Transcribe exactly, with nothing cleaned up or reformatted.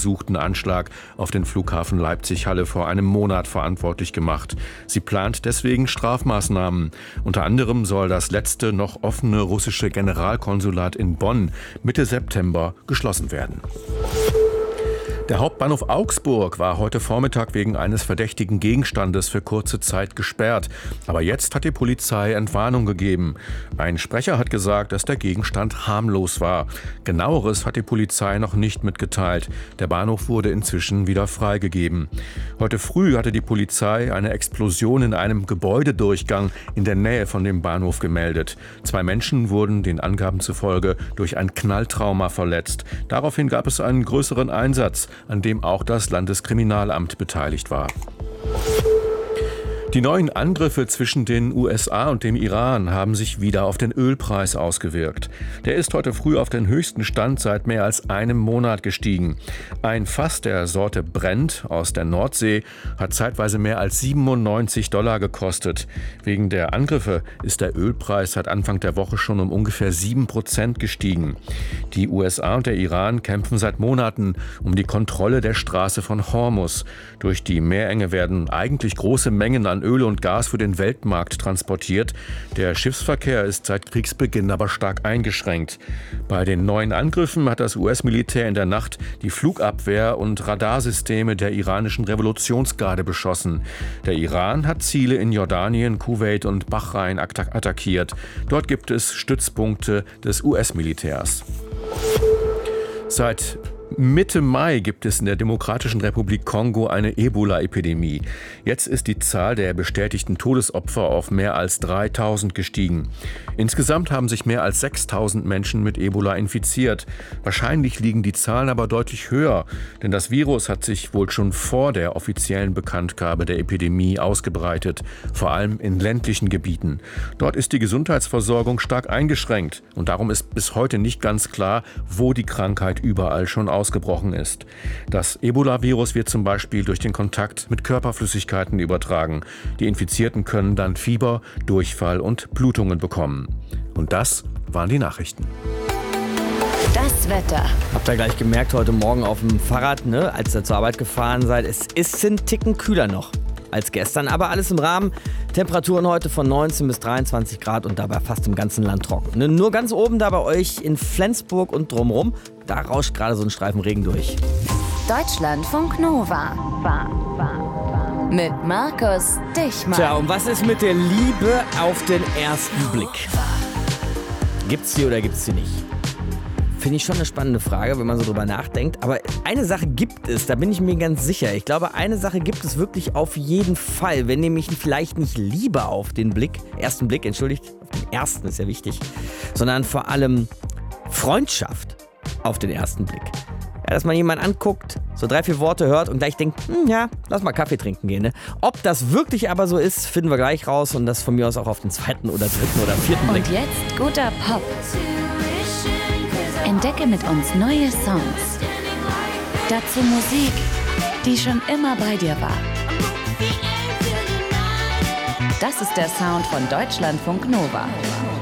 gesuchten Anschlag auf den Flughafen Leipzig-Halle vor einem Monat verantwortlich gemacht. Sie plant deswegen Strafmaßnahmen. Unter anderem soll das letzte noch offene russische Generalkonsulat in Bonn Mitte September geschlossen werden. Der Hauptbahnhof Augsburg war heute Vormittag wegen eines verdächtigen Gegenstandes für kurze Zeit gesperrt. Aber jetzt hat die Polizei Entwarnung gegeben. Ein Sprecher hat gesagt, dass der Gegenstand harmlos war. Genaueres hat die Polizei noch nicht mitgeteilt. Der Bahnhof wurde inzwischen wieder freigegeben. Heute früh hatte die Polizei eine Explosion in einem Gebäudedurchgang in der Nähe von dem Bahnhof gemeldet. Zwei Menschen wurden den Angaben zufolge durch ein Knalltrauma verletzt. Daraufhin gab es einen größeren Einsatz, an dem auch das Landeskriminalamt beteiligt war. Die neuen Angriffe zwischen den U S A und dem Iran haben sich wieder auf den Ölpreis ausgewirkt. Der ist heute früh auf den höchsten Stand seit mehr als einem Monat gestiegen. Ein Fass der Sorte Brent aus der Nordsee hat zeitweise mehr als siebenundneunzig Dollar gekostet. Wegen der Angriffe ist der Ölpreis seit Anfang der Woche schon um ungefähr sieben Prozent gestiegen. Die U S A und der Iran kämpfen seit Monaten um die Kontrolle der Straße von Hormuz. Durch die Meerenge werden eigentlich große Mengen an Öl und Gas für den Weltmarkt transportiert. Der Schiffsverkehr ist seit Kriegsbeginn aber stark eingeschränkt. Bei den neuen Angriffen hat das U S-Militär in der Nacht die Flugabwehr- und Radarsysteme der iranischen Revolutionsgarde beschossen. Der Iran hat Ziele in Jordanien, Kuwait und Bahrain attackiert. Dort gibt es Stützpunkte des U S-Militärs. Seit Mitte Mai gibt es in der Demokratischen Republik Kongo eine Ebola-Epidemie. Jetzt ist die Zahl der bestätigten Todesopfer auf mehr als dreitausend gestiegen. Insgesamt haben sich mehr als sechstausend Menschen mit Ebola infiziert. Wahrscheinlich liegen die Zahlen aber deutlich höher, denn das Virus hat sich wohl schon vor der offiziellen Bekanntgabe der Epidemie ausgebreitet, vor allem in ländlichen Gebieten. Dort ist die Gesundheitsversorgung stark eingeschränkt und darum ist bis heute nicht ganz klar, wo die Krankheit überall schon ausgebrochen ist. Das Ebola-Virus wird zum Beispiel durch den Kontakt mit Körperflüssigkeiten übertragen. Die Infizierten können dann Fieber, Durchfall und Blutungen bekommen. Und das waren die Nachrichten. Das Wetter. Habt ihr gleich gemerkt, heute Morgen auf dem Fahrrad, ne, als ihr zur Arbeit gefahren seid, es ist ein Ticken kühler noch als gestern, aber alles im Rahmen. Temperaturen heute von neunzehn bis dreiundzwanzig Grad und dabei fast im ganzen Land trocken. Ne, nur ganz oben da bei euch in Flensburg und drumherum, da rauscht gerade so ein Streifen Regen durch. Deutschlandfunk Nova. Mit Markus Dichmann. Tja, und was ist mit der Liebe auf den ersten Blick? Gibt's sie oder gibt's sie nicht? Finde ich schon eine spannende Frage, wenn man so drüber nachdenkt. Aber eine Sache gibt es, da bin ich mir ganz sicher. Ich glaube, eine Sache gibt es wirklich auf jeden Fall. Wenn nämlich vielleicht nicht Liebe auf den Blick, ersten Blick, entschuldigt, auf den ersten ist ja wichtig, sondern vor allem Freundschaft auf den ersten Blick. Ja, dass man jemanden anguckt, so drei, vier Worte hört und gleich denkt, hm, ja, lass mal Kaffee trinken gehen. Ne? Ob das wirklich aber so ist, finden wir gleich raus und das von mir aus auch auf den zweiten oder dritten oder vierten Blick. Und jetzt guter Pop. Entdecke mit uns neue Songs. Dazu Musik, die schon immer bei dir war. Das ist der Sound von Deutschlandfunk Nova.